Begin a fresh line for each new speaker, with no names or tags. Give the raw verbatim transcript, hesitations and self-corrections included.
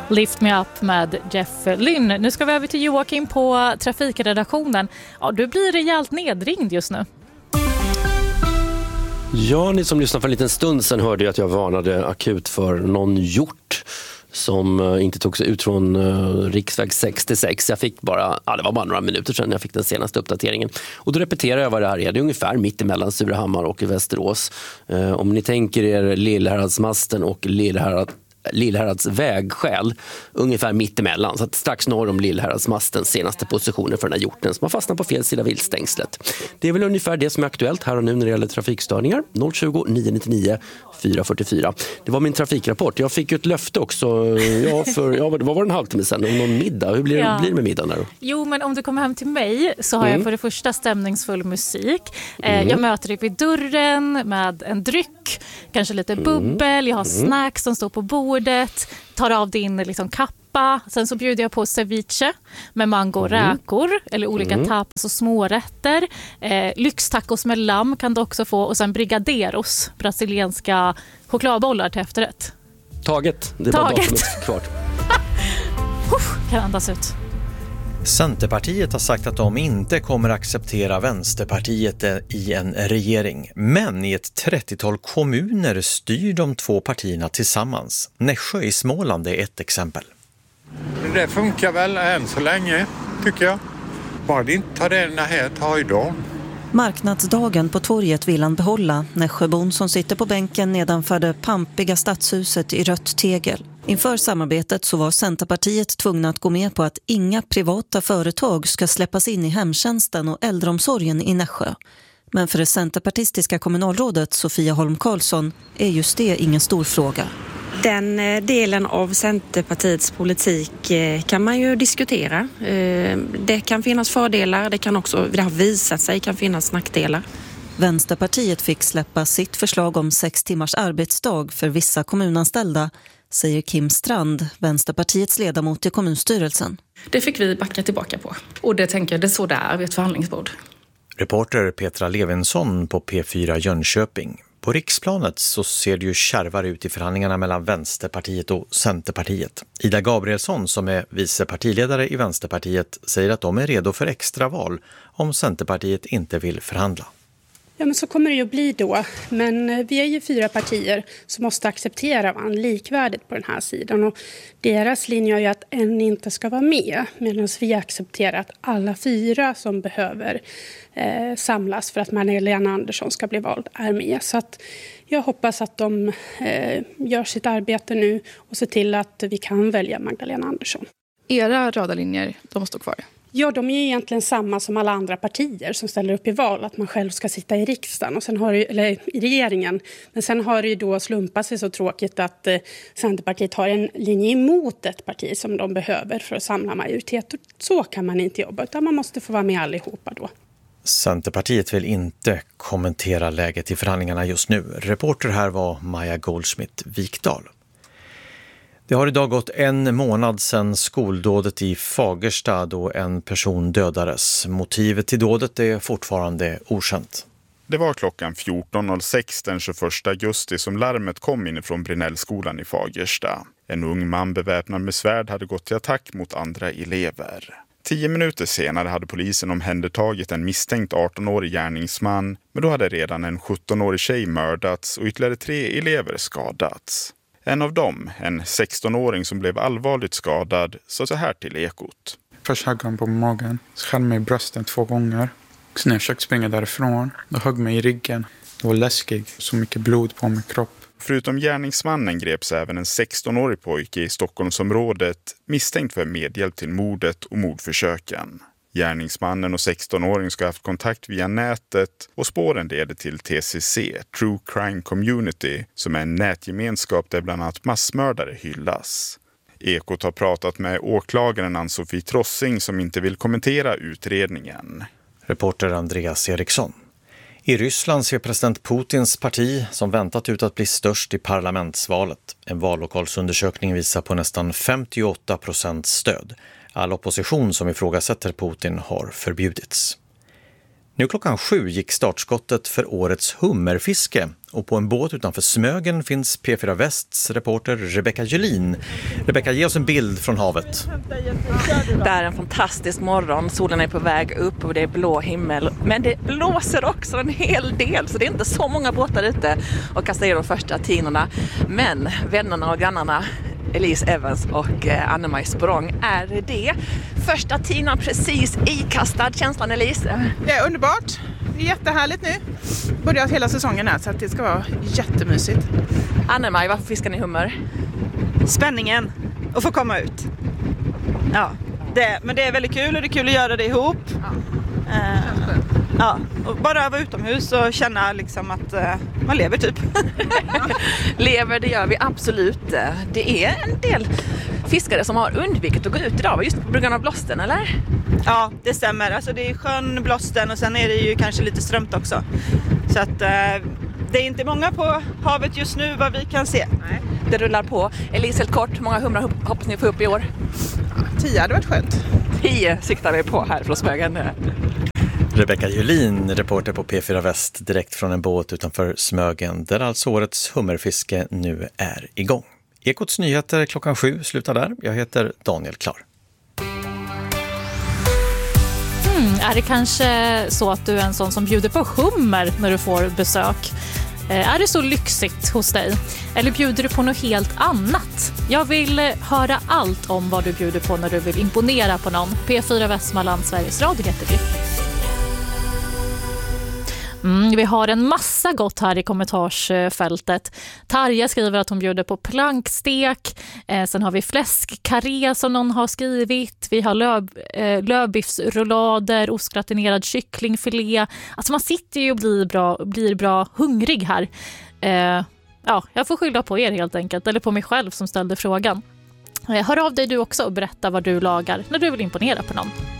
Lift Me Up med Jeff Lynne. Nu ska vi över till Joakim på trafikredaktionen. Ja, du blir rejält nedringd just nu.
Ja, ni som lyssnade för en liten stund sedan hörde jag att jag varnade akut för någon hjort som inte tog sig ut från uh, riksväg sextiosex. Jag fick bara, ja, det var bara några minuter sedan jag fick den senaste uppdateringen. Och då repeterar jag vad det här är. Det är ungefär mitt emellan Surahammar och Västerås. Uh, om ni tänker er Lillhäradsmasten och Lillhärad Lillhärads vägskäl, ungefär mittemellan, så att strax norr om Lillhäradsmastens senaste positioner för den här hjorten som har fastnat på fel sida viltstängslet. Det är väl ungefär det som är aktuellt här och nu när det gäller trafikstörningar. noll tjugo, nio nittionio, fyra fyrtiofyra. Det var min trafikrapport. Jag fick ju ett löfte också, ja, för, ja, vad var det en halvtimme sedan, om någon middag. Hur blir, ja. blir det med middagen där då?
Jo, men om du kommer hem till mig så har mm. jag för det första stämningsfull musik. Mm. Jag möter dig vid dörren med en dryck, kanske lite bubbel, jag har mm. snacks som står på bordet, tar av din liksom, kappa. Sen så bjuder jag på ceviche med mango och mm. räkor eller olika mm. tapas och smårätter. Eh, lyxtacos med lamm kan du också få och sen brigadeiros, brasilianska chokladbollar till efterrätt.
Taget. Det är
Taget.
bara datumet kvar.
Kan andas ut.
Centerpartiet har sagt att de inte kommer acceptera Vänsterpartiet i en regering. Men i ett trettiotal kommuner styr de två partierna tillsammans. Nässjö i Småland är ett exempel.
Det funkar väl än så länge, tycker jag. Bara det inte tar den här tar idag.
Marknadsdagen på torget vill han behålla. Nässjöbon som sitter på bänken nedanför det pampiga stadshuset i rött tegel. Inför samarbetet så var Centerpartiet tvungna att gå med på att inga privata företag ska släppas in i hemtjänsten och äldreomsorgen i Nässjö. Men för det centerpartistiska kommunalrådet Sofia Holm Karlsson är just det ingen stor fråga.
Den delen av Centerpartiets politik kan man ju diskutera. Det kan finnas fördelar, det kan också, det har visat sig, kan finnas nackdelar.
Vänsterpartiet fick släppa sitt förslag om sex timmars arbetsdag för vissa kommunanställda, säger Kim Strand, Vänsterpartiets ledamot i kommunstyrelsen.
Det fick vi backa tillbaka på. Och det tänker jag, det är så där vid ett förhandlingsbord.
Reporter Petra Levinsson på P fyra Jönköping. På riksplanet så ser det ju kärvare ut i förhandlingarna mellan Vänsterpartiet och Centerpartiet. Ida Gabrielsson som är vice partiledare i Vänsterpartiet säger att de är redo för extraval om Centerpartiet inte vill förhandla.
Ja, men så kommer det ju bli då. Men vi är ju fyra partier som måste acceptera varandra likvärdigt på den här sidan. Och deras linje är ju att en inte ska vara med. Medan vi accepterar att alla fyra som behöver eh, samlas för att Magdalena Andersson ska bli vald är med. Så att jag hoppas att de eh, gör sitt arbete nu och ser till att vi kan välja Magdalena Andersson.
Era röda linjer, de står kvar.
Ja, de är ju egentligen samma som alla andra partier som ställer upp i val. Att man själv ska sitta i riksdagen, och sen har det, eller i regeringen. Men sen har det ju då slumpat sig så tråkigt att eh, Centerpartiet har en linje emot ett parti som de behöver för att samla majoritet. Och så kan man inte jobba, utan man måste få vara med allihopa då.
Centerpartiet vill inte kommentera läget i förhandlingarna just nu. Reporter här var Maja Goldschmidt-Vikdal. Det har idag gått en månad sedan skoldådet i Fagersta då en person dödades. Motivet till dådet är fortfarande okänt.
Det var klockan fjorton noll sex den tjugoförsta augusti som larmet kom inifrån Brinellskolan i Fagersta. En ung man beväpnad med svärd hade gått till attack mot andra elever. Tio minuter senare hade polisen omhändertagit en misstänkt arton-årig gärningsman, men då hade redan en sjutton-årig tjej mördats och ytterligare tre elever skadats. En av dem, en sexton-åring som blev allvarligt skadad, sa så här till Ekot.
Först högg han på magen, skär mig i brösten två gånger. Sen när jag försökte springa därifrån, då högg mig i ryggen. Det var läskigt, så mycket blod på min kropp.
Förutom gärningsmannen greps även en sexton-årig pojke i Stockholmsområdet misstänkt för medhjälp till mordet och mordförsöken. Gärningsmannen och sexton-åringen ska ha haft kontakt via nätet och spåren leder till T C C, True Crime Community, som är en nätgemenskap där bland annat massmördare hyllas. Ekot har pratat med åklagaren Ann-Sofie Trossing som inte vill kommentera utredningen.
Reporter Andreas Eriksson. I Ryssland ser president Putins parti som väntat ut att bli störst i parlamentsvalet. En vallokalsundersökning visar på nästan femtioåtta procent stöd. All opposition som ifrågasätter Putin har förbjudits. Nu klockan sju gick startskottet för årets hummerfiske. Och på en båt utanför Smögen finns P fyra Västs reporter Rebecka Julin. Rebecka, ge oss en bild från havet.
Det är en fantastisk morgon. Solen är på väg upp och det är blå himmel. Men det blåser också en hel del. Så det är inte så många båtar ute och kastar i de första tinorna. Men vännerna och grannarna Elise Evans och Anne-Maj Språng är det. Första tinan precis ikastad. Känslan, Elise?
Det är underbart. Det är jättehärligt nu. Börjat hela säsongen här så att det ska vara jättemysigt.
Anne-Maj, varför fiskar ni hummer?
Spänningen och få komma ut. Ja, det, men det är väldigt kul och det är kul att göra det ihop. Ja, uh, ja och bara vara utomhus och känna liksom att uh, man lever typ.
Lever, det gör vi absolut. Det är en del fiskare som har undvikit att gå ut idag just på grund av blåsten, eller?
Ja, det stämmer. Alltså det är sjön, blåsten och sen är det ju kanske lite strömt också. Så att uh, det är inte många på havet just nu vad vi kan se.
Nej. Det rullar på. Elise, helt kort, hur många humrar hoppas ni få upp i år?
Tio hade varit skönt.
Tio siktar vi på här från Smögen.
Rebecka Julin, reporter på P fyra Väst, direkt från en båt utanför Smögen, där alltså årets hummerfiske nu är igång. Ekots nyheter klockan sju slutar där. Jag heter Daniel Klar.
Mm, är det kanske så att du är en sån som bjuder på hummer när du får besök? Är det så lyxigt hos dig? Eller bjuder du på något helt annat? Jag vill höra allt om vad du bjuder på när du vill imponera på någon. P fyra Västmanland, Sveriges Radio heter vi. Mm, vi har en massa gott här i kommentarsfältet. Tarja skriver att hon bjuder på plankstek. Eh, sen har vi fläskkarré som någon har skrivit. Vi har löv, eh, lövbiffsrullader, ostgratinerad kycklingfilé. Alltså man sitter ju och blir bra, blir bra hungrig här. Eh, ja, jag får skylla på er helt enkelt. Eller på mig själv som ställde frågan. Eh, hör av dig du också och berätta vad du lagar när du vill imponera på någon.